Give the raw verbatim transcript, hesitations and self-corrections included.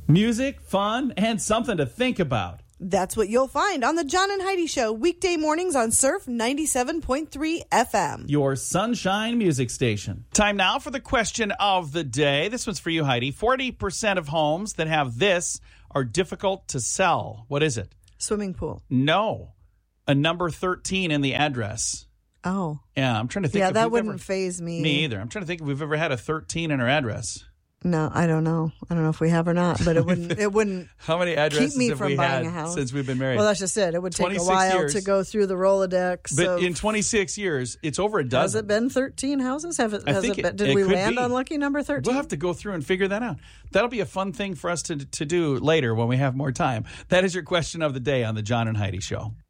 Music, fun, and something to think about. That's what you'll find on the John and Heidi Show, weekday mornings on Surf ninety-seven point three F M. Your sunshine music station. Time now for the question of the day. This one's for you, Heidi. forty percent of homes that have this are difficult to sell. What is it? Swimming pool. No. A number thirteen in the address. Oh. Yeah, I'm trying to think. Yeah, if that we've wouldn't ever, faze me. Me either. I'm trying to think if we've ever had a thirteen in our address. No, I don't know. I don't know if we have or not, but it wouldn't. It wouldn't. How many addresses keep me have from we buying had a house. since we've been married? Well, that's just it. It would take a twenty-six while years. to go through the Rolodex. But of, in twenty-six years, it's over a has dozen. it been thirteen houses? Have it? I Has think it been, it- did it we could land be. on lucky number thirteen? We'll have to go through and figure that out. That'll be a fun thing for us to to do later when we have more time. That is your question of the day on the John and Heidi Show.